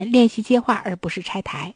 练习接话而不是拆台。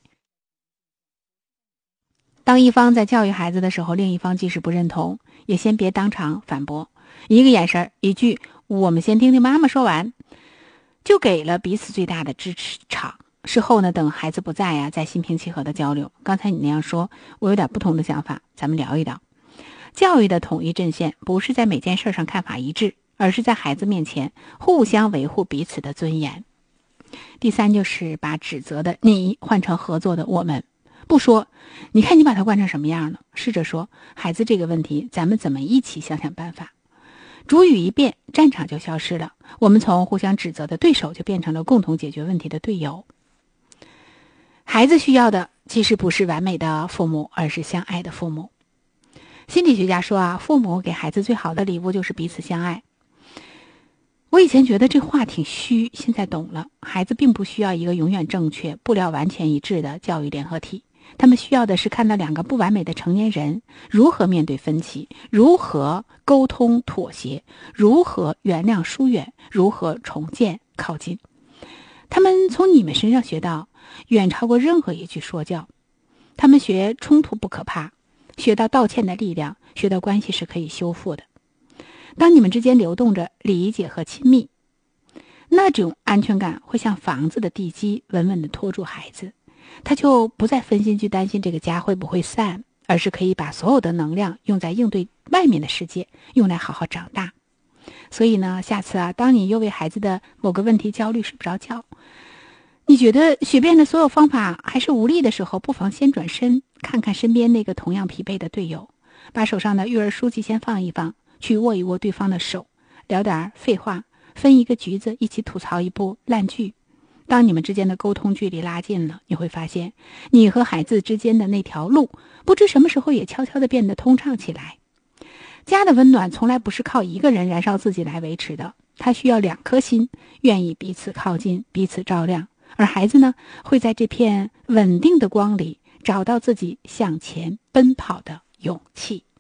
当一方在教育孩子的时候，另一方即使不认同，也先别当场反驳，一个眼神，一句我们先听听妈妈说完，就给了彼此最大的支持场。事后呢，等孩子不在呀，再心平气和的交流。刚才你那样说，我有点不同的想法，咱们聊一聊。教育的统一阵线不是在每件事上看法一致，而是在孩子面前互相维护彼此的尊严。第三，就是把指责的你换成合作的我们，不说你看你把它惯成什么样了，试着说孩子这个问题咱们怎么一起想想办法。主语一变，战场就消失了，我们从互相指责的对手就变成了共同解决问题的队友。孩子需要的其实不是完美的父母，而是相爱的父母。心理学家说父母给孩子最好的礼物就是彼此相爱。我以前觉得这话挺虚，现在懂了。孩子并不需要一个永远正确、步调完全一致的教育联合体，他们需要的是看到两个不完美的成年人如何面对分歧，如何沟通妥协，如何原谅疏远，如何重建靠近。他们从你们身上学到远超过任何一句说教。他们学冲突不可怕，学到道歉的力量，学到关系是可以修复的。当你们之间流动着理解和亲密，那种安全感会像房子的地基稳稳地拖住孩子，他就不再分心去担心这个家会不会散，而是可以把所有的能量用在应对外面的世界，用来好好长大。所以呢，下次当你又为孩子的某个问题焦虑睡不着觉，你觉得学遍了所有方法还是无力的时候，不妨先转身看看身边那个同样疲惫的队友，把手上的育儿书籍先放一放，去握一握对方的手，聊点废话，分一个橘子，一起吐槽一部烂剧。当你们之间的沟通距离拉近了，你会发现你和孩子之间的那条路不知什么时候也悄悄地变得通畅起来。家的温暖从来不是靠一个人燃烧自己来维持的，它需要两颗心愿意彼此靠近，彼此照亮。而孩子呢，会在这片稳定的光里找到自己向前奔跑的勇气。